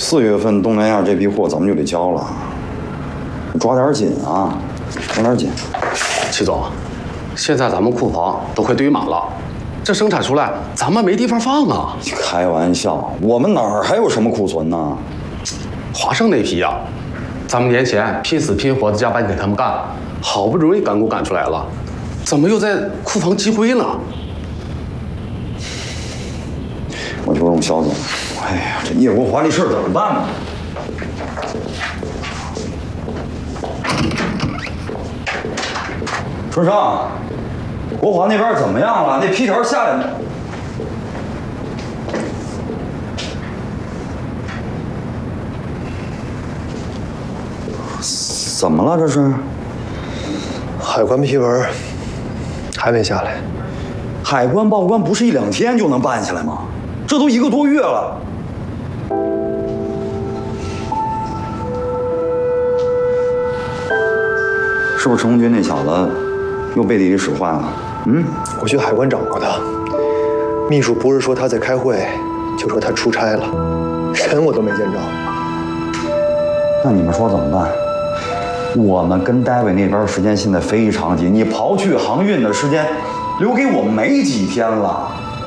4月份东南亚这批货咱们就得交了，抓点紧啊，抓点紧。 齐总，现在咱们库房都快堆满了，这生产出来咱们没地方放啊！ 开玩笑，我们哪儿还有什么库存呢？ 华盛那批呀，咱们年前拼死拼活的加班给他们干，好不容易赶工赶出来了，怎么又在库房积灰了？ 我就问肖总，哎呀，这叶国华这事儿怎么办呢？春生，国华那边怎么样了？那批条下来没？怎么了？这是？ 海关批文还没下来。 海关报关不是1、2天就能办下来吗？这都1个多月了。是不是陈红军那小子又背地里使坏了？嗯， 我去海关找过他，秘书不是说他在开会，就说他出差了，人我都没见着。 那你们说怎么办？我们跟戴维那边时间现在非常紧，你刨去航运的时间，留给我们没几天了。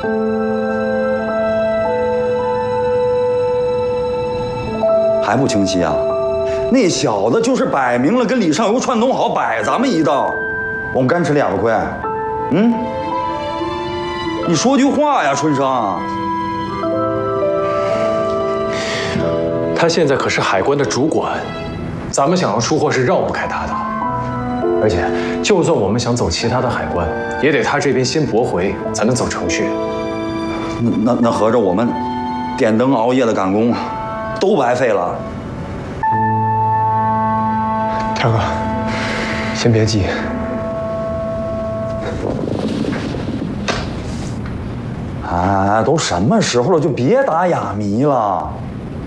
还不清晰啊？那小子就是摆明了跟李尚游串通好，摆咱们一道，我们干吃哑巴亏。嗯，你说句话呀，春生。 他现在可是海关的主管，咱们想要出货是绕不开他的。而且，就算我们想走其他的海关，也得他这边先驳回，才能走程序。 那合着我们点灯熬夜的赶工，都白费了。 天哥，先别急。 哎，都什么时候了，就别打哑谜了。